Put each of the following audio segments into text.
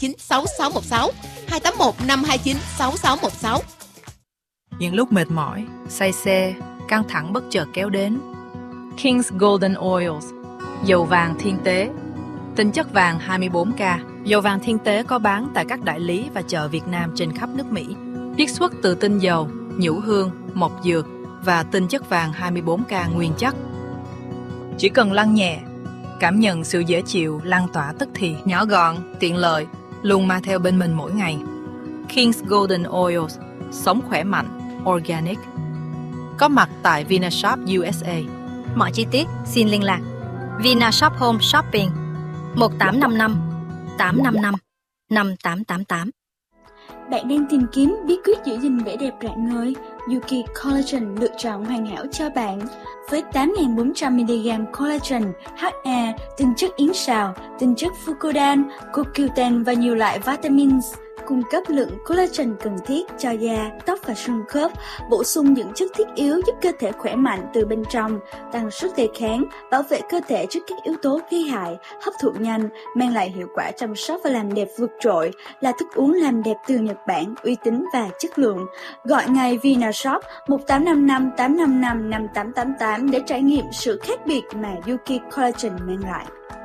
281-529-6616, 281-529-6616. Những lúc mệt mỏi, say xe, căng thẳng bất chợt kéo đến. King's Golden Oils, dầu vàng thiên tế, tinh chất vàng 24K. Dầu vàng thiên tế có bán tại các đại lý và chợ Việt Nam trên khắp nước Mỹ. Chiết xuất từ tinh dầu, nhũ hương, mộc dược và tinh chất vàng 24K nguyên chất. Chỉ cần lăn nhẹ, cảm nhận sự dễ chịu lan tỏa tức thì, nhỏ gọn, tiện lợi, luôn mang theo bên mình mỗi ngày. King's Golden Oils, sống khỏe mạnh, organic. Có mặt tại Vinashop USA. Mọi chi tiết xin liên lạc Vinashop Home Shopping 1855 855 5888. Bạn đang tìm kiếm bí quyết giữ gìn vẻ đẹp rạng ngời? Yuki Collagen lựa chọn hoàn hảo cho bạn. Với 8.400mg collagen, HA, tinh chất yến sào, tinh chất fucodan, CoQ10 và nhiều loại vitamins, cung cấp lượng collagen cần thiết cho da, tóc và xương khớp, bổ sung những chất thiết yếu giúp cơ thể khỏe mạnh từ bên trong, tăng sức đề kháng, bảo vệ cơ thể trước các yếu tố gây hại, hấp thụ nhanh, mang lại hiệu quả chăm sóc và làm đẹp vượt trội, là thức uống làm đẹp từ Nhật Bản, uy tín và chất lượng. Gọi ngay Vinashop 1855 855 5888 để trải nghiệm sự khác biệt mà Yuki Collagen mang lại.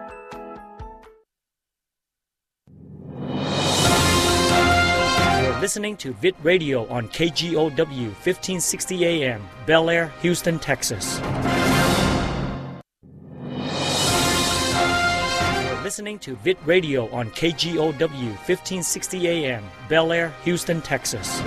Listening to Vit Radio on KGOW 1560 AM, Bel Air, Houston, Texas. You're listening to Vit Radio on KGOW 1560 AM, Bel Air, Houston, Texas.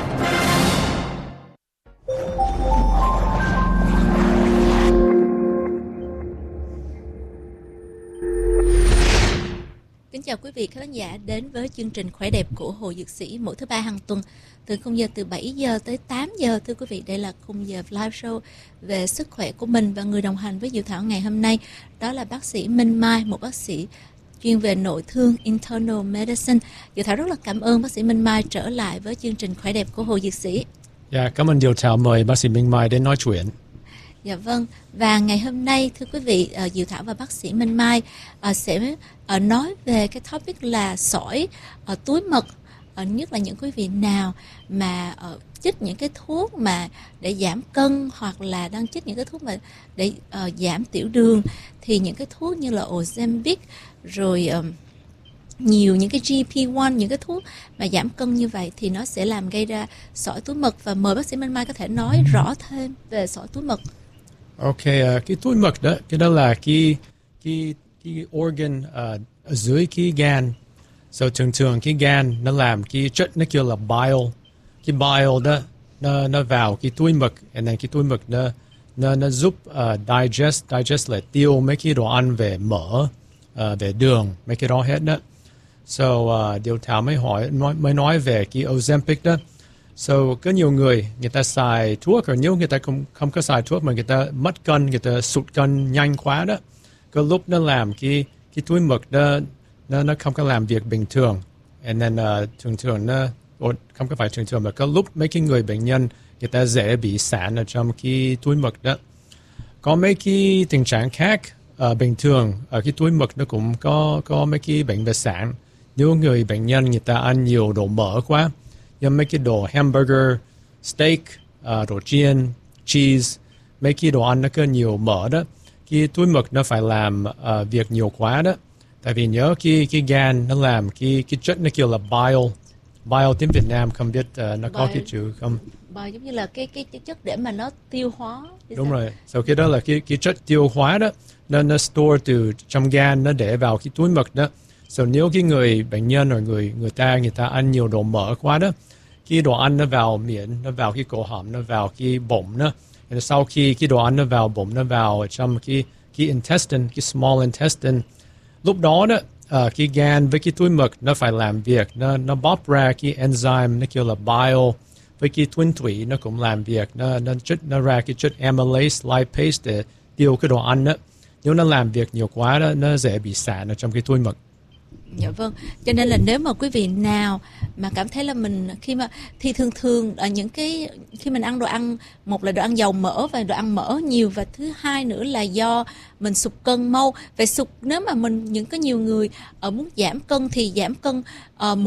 Kính chào quý vị khán giả đến với chương trình Khỏe đẹp của Hồ Dược Sĩ mỗi thứ ba hàng tuần từ khung giờ từ 7 giờ tới 8 giờ. Thưa quý vị, đây là khung giờ live show về sức khỏe của mình, và người đồng hành với Diệu Thảo ngày hôm nay đó là bác sĩ Minh Mai, một bác sĩ chuyên về nội thương internal medicine. Diệu Thảo rất là cảm ơn bác sĩ Minh Mai trở lại với chương trình Khỏe đẹp của Hồ Dược Sĩ. Dạ, cảm ơn Diệu Thảo mời bác sĩ Minh Mai đến nói chuyện. Dạ vâng, và ngày hôm nay thưa quý vị, Diệu Thảo và bác sĩ Minh Mai sẽ nói về cái topic là sỏi túi mật, nhất là những quý vị nào mà chích những cái thuốc mà để giảm cân, hoặc là đang chích những cái thuốc mà để giảm tiểu đường, thì những cái thuốc như là Ozempic, rồi nhiều những cái GLP-1, những cái thuốc mà giảm cân như vậy thì nó sẽ làm gây ra sỏi túi mật. Và mời bác sĩ Minh Mai có thể nói rõ thêm về sỏi túi mật. Ok, cái túi mật đó, cái đó là cái organ ở dưới cái gan. So thường cái gan nó làm cái chất nó kêu là bile. Cái bile đó nó vào cái túi mật, and then cái túi mật nó giúp digest là tiêu mấy cái đồ ăn về mỡ, về đường, mấy cái đó hết đó. So Điều Thảo mới nói về cái Ozempic đó. So có nhiều người ta xài thuốc, or nếu người ta không có xài thuốc mà người ta mất cân, người ta sụt cân nhanh quá đó, có lúc nó làm cái túi mật đó nó không có làm việc bình thường, and then thường nó không có phải thường mà có lúc mấy cái người bệnh nhân người ta dễ bị sạn ở trong cái túi mật đó. Có mấy cái tình trạng khác bình thường ở cái túi mật nó cũng có mấy cái bệnh về sạn. Nếu người bệnh nhân người ta ăn nhiều đồ mỡ quá, như mấy cái đồ hamburger, steak, đồ chiên, cheese, mấy cái đồ ăn nó có nhiều mỡ đó, cái túi mật nó phải làm việc nhiều quá đó. Tại vì nhớ cái gan nó làm cái chất nó kêu là bile. Bile tiếng Việt Nam không biết nó có cái chữ không? Bile giống như là cái chất để mà nó tiêu hóa. Đúng rồi. So cái đó là cái chất tiêu hóa đó. Nó store từ trong gan, nó để vào cái túi mật đó. So nếu cái người bệnh nhân hoặc người ta ăn nhiều đồ mỡ quá đó, cái đồ ăn nó vào miệng, nó vào cái cổ họng, nó vào cái bụng đó. Sau khi cái đồ ăn nó vào bụng, nó vào trong cái intestine, cái small intestine, lúc đó cái gan với cái túi mật nó phải làm việc, nó bóp ra cái enzyme nó kêu là bile, với cái tuyến tụy nó cũng làm việc, nó ra cái chất amylase, lipase để tiêu cái đồ ăn đó. Nếu nó làm việc nhiều quá đó, nó dễ bị sạn ở trong cái túi mật. Dạ vâng, cho nên là nếu mà quý vị nào mà cảm thấy là mình thì thường ở những cái khi mình ăn đồ ăn, một là đồ ăn giàu mỡ và đồ ăn mỡ nhiều, và thứ hai nữa là do mình sụt cân mau. Về nếu mà mình nhiều người muốn giảm cân thì giảm cân